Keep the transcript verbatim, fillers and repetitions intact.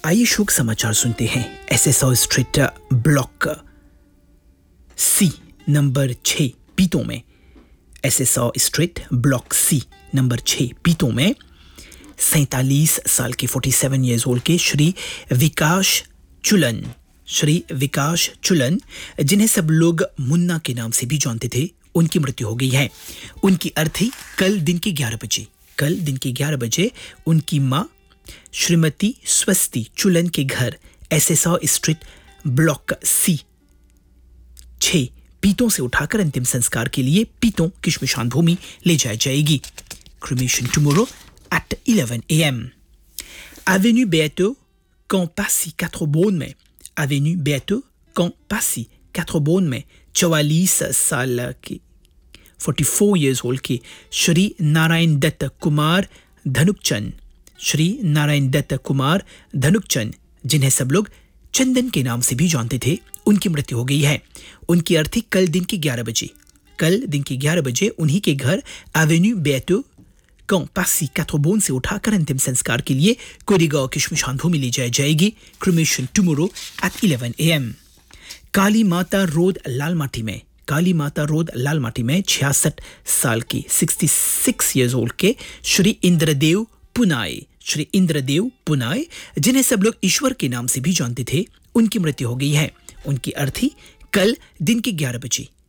आइए शोक समाचार सुनते हैं। SSO street block C number छः पीतों में SSO street block C number छः पीतों में सैंतालीस साल के सैंतालीस ईयर्स ओल्ड के श्री विकास चुलन श्री विकास चुलन जिन्हें सब लोग मुन्ना के नाम से भी जानते थे, उनकी मृत्यु हो गई है। उनकी अर्थी कल दिन के ग्यारह बजे कल दिन के ग्यारह बजे उनकी माँ श्रीमती स्वस्ति चुलन के घर एसएसओ स्ट्रीट ब्लॉक सी छः पीतों से उठाकर अंतिम संस्कार के लिए पीतों की श्मशान भूमि ले जाई जाएगी। Cremation tomorrow at eleven A M. Avenue बेटो कॉम्पासी कैथ्रोबोन में एवेन्यू बेटो कॉम्पासी कैथ्रोबोन में चवालीस साल के चौवालीस ईयर्स ओल्ड के श्री नारायण दत्त कुमार धनुकचंद श्री नारायण दत्त कुमार धनुकचंद जिन्हें सब लोग चंदन के नाम से भी जानते थे, उनकी मृत्यु हो गई है। उनकी अर्थी कल दिन के ग्यारह बजे कल दिन के ग्यारह बजे उन्हीं के घर एवेन्यू बेटो कॉम्पासी कैथ्रोबोन से उठाकर अंतिम संस्कार के लिए कोरिगांव की श्मशान भूमि ले जाई जाएगी। Cremation tomorrow at eleven A M. काली माता रोड लालमाटी में काली माता रोड लालमाटी में छियासठ साल की छियासठ ईयर्स ओल्ड के श्री इंद्रदेव पुनाय श्री इंद्रदेव पुनाय जिन्हें सब लोग ईश्वर के नाम से भी जानते थे, उनकी मृत्यु हो गई है। उनकी अर्थी कल दिन के ग्यारह बजे